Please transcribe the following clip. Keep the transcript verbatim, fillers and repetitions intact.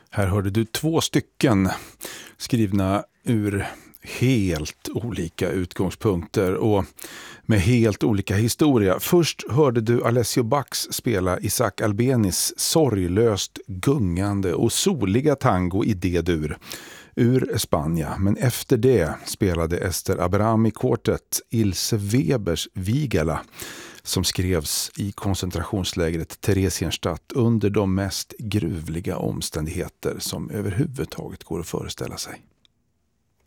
Här hörde du två stycken skrivna ur helt olika utgångspunkter och med helt olika historia. Först hörde du Alessio Bax spela Isaac Albenis sorglöst gungande och soliga tango i D-dur ur Spanien. Men efter det spelade Ester Abrami Quartet Ilse Webers Vigala, som skrevs i koncentrationslägret Theresienstadt under de mest gruvliga omständigheter som överhuvudtaget går att föreställa sig.